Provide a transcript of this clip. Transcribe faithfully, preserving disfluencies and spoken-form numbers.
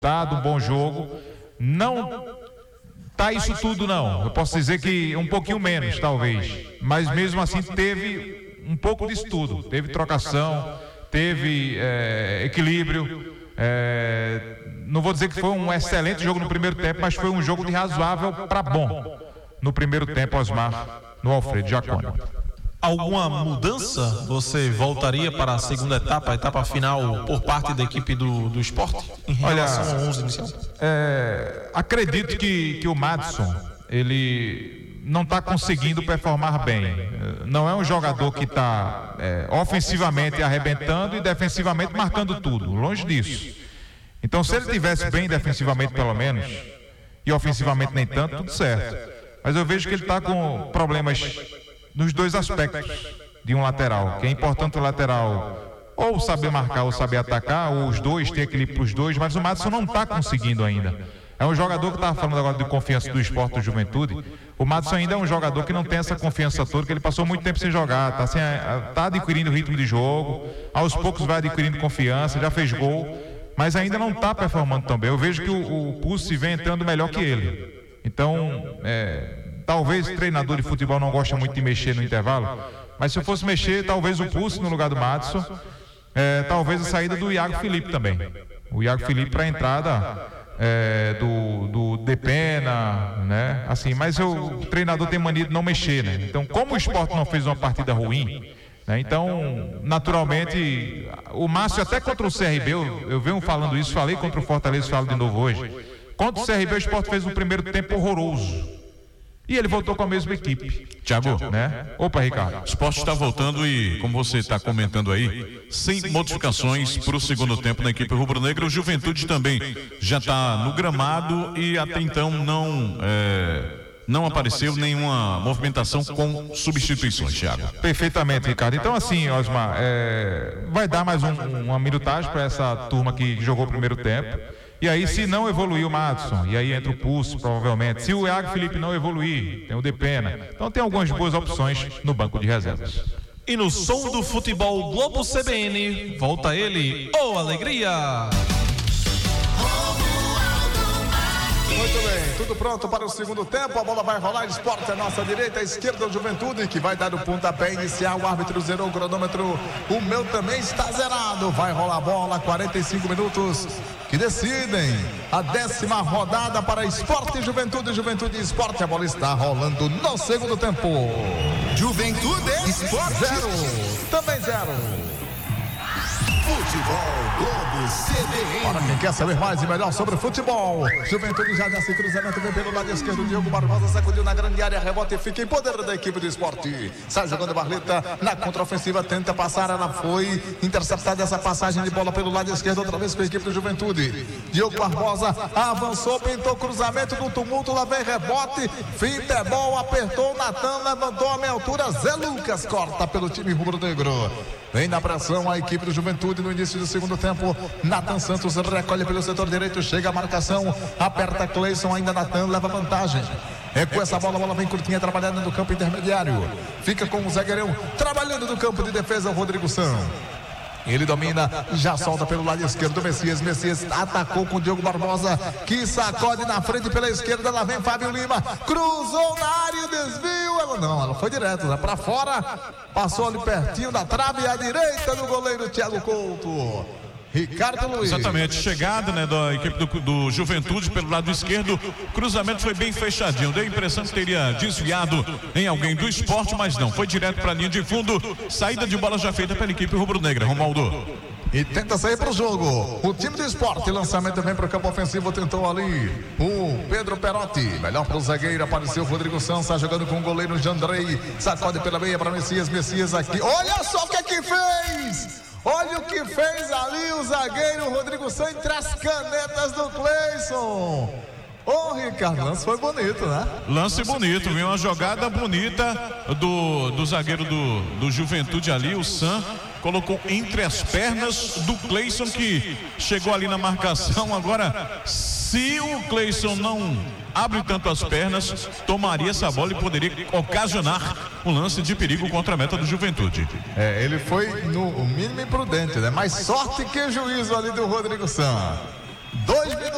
um bom jogo. Não tá isso tudo, não. Eu posso dizer que um pouquinho menos, talvez. Mas mesmo assim teve um pouco disso tudo. Teve trocação, teve é, equilíbrio. É, não vou dizer que foi um excelente jogo no primeiro tempo, mas foi um jogo de razoável para bom no primeiro tempo, Osmar, no Alfredo Jaconi. Alguma mudança você voltaria para a segunda etapa, a etapa final, por parte da equipe do, do Sport, em relação Olha, ao onze inicial? É, acredito que, que o Madison, ele não está conseguindo performar bem. Não é um jogador que está é, ofensivamente arrebentando e defensivamente marcando tudo, longe disso. Então, se ele tivesse bem defensivamente pelo menos, e ofensivamente nem tanto, tudo certo. Mas eu vejo que ele está com problemas nos dois aspectos de um lateral, que é importante o lateral ou saber marcar ou saber atacar, ou os dois, ter equilíbrio para os dois, mas o Madison não está conseguindo ainda. É um jogador que estava falando agora de confiança do Sport do Juventude. O Madison ainda é um jogador que não tem essa confiança toda, que ele passou muito tempo sem jogar, está tá adquirindo ritmo de jogo, aos poucos vai adquirindo confiança, já fez gol, mas ainda não está performando tão bem. Eu vejo que o, o Pulse vem entrando melhor que ele. Então, é, talvez o treinador de futebol não gosta muito de mexer no intervalo, mas se eu fosse mexer, talvez o Pulse no lugar do Madison, é, talvez a saída do Iago Felipe também. O Iago Felipe para a entrada é, do, do Depena, né? Assim, mas eu, o treinador tem mania de não mexer, né? Então, como o Sport não fez uma partida ruim, né? Então, naturalmente, o Márcio até contra o C R B, eu, eu venho falando isso, falei contra o Fortaleza, falo de novo hoje. Contra o C R B, o Sport fez um primeiro tempo horroroso. E ele voltou com a mesma equipe. Tiago, né? Opa, Ricardo. O Sport está voltando e, como você está comentando aí, sem modificações para o segundo tempo na equipe rubro-negra. O Juventude também já está no gramado e até então não, é, não apareceu nenhuma movimentação com substituições, Tiago. Perfeitamente, Ricardo. Então, assim, Osmar, é, vai dar mais um, uma minutagem para essa turma que jogou o primeiro tempo. E aí, se não evoluir o Madison, e aí entra o Pulse, provavelmente. Se o Iago Felipe não evoluir, tem o Depena. Então tem algumas boas opções no banco de reservas. E no som do futebol Globo C B N, volta ele, ô alegria! Muito bem, tudo pronto para o segundo tempo. A bola vai rolar, Sport à nossa direita, à esquerda o Juventude, que vai dar o pontapé inicial. O árbitro zerou o cronômetro, o meu também está zerado. Vai rolar a bola, quarenta e cinco minutos que decidem a décima rodada para Sport e Juventude. Juventude e Sport, a bola está rolando no segundo tempo. Juventude Sport zero, também zero. Futebol Globo C B N. Para quem quer saber mais e melhor sobre futebol, Juventude já nesse cruzamento, vem pelo lado esquerdo, Diogo Barbosa sacudiu na grande área, rebote e fica em poder da equipe do Esporte. Sai jogando Barleta na contraofensiva, tenta passar, ela foi interceptada essa passagem de bola pelo lado esquerdo, outra vez com a equipe do Juventude. Diogo Barbosa avançou, pintou cruzamento do tumulto, lá vem rebote, fita é bom, apertou o Natan, levantou a meia altura, Zé Lucas corta pelo time rubro-negro. Vem na pressão a equipe do Juventude no início do segundo tempo. Natan Santos recolhe pelo setor direito, chega a marcação, aperta Cleison, ainda Natan leva vantagem. É com essa bola, a bola vem curtinha, trabalhando no campo intermediário. Fica com o Zagueirão, trabalhando no campo de defesa, o Rodrigo São. Ele domina, já solta pelo lado esquerdo do Messias. Messias atacou com o Diogo Barbosa, que sacode na frente pela esquerda. Lá vem Fábio Lima, cruzou na área, desvio. Ela não, ela foi direto, né? Para fora, passou ali pertinho da trave à direita do goleiro Thiago Couto. Ricardo Luiz. Exatamente, chegada, né, da equipe do, do Juventude pelo lado esquerdo, cruzamento foi bem fechadinho, deu a impressão que teria desviado em alguém do Sport, mas não, foi direto para a linha de fundo, saída de bola já feita pela equipe rubro-negra. Romualdo. E tenta sair para o jogo. O time do Sport, lançamento vem para o campo ofensivo, tentou ali o Pedro Perotti. Melhor para o zagueiro, apareceu o Rodrigo Santos, jogando com o goleiro Jandrei. Sacode pela meia para Messias, Messias aqui. Olha só o que é que fez! Olha o que fez ali o zagueiro Rodrigo Santos entre as canetas do Cleison. Ô, oh, Ricardo, lance foi bonito, né? Lance bonito, viu? Uma jogada bonita do, do zagueiro do, do Juventude ali, o Sam. Colocou entre as pernas do Cleison, que chegou ali na marcação. Agora, se o Cleison não abre tanto as pernas, tomaria essa bola e poderia ocasionar um lance de perigo contra a meta do Juventude. É, ele foi no mínimo imprudente, né? Mais sorte que juízo ali do Rodrigo Santos. Dois minutos.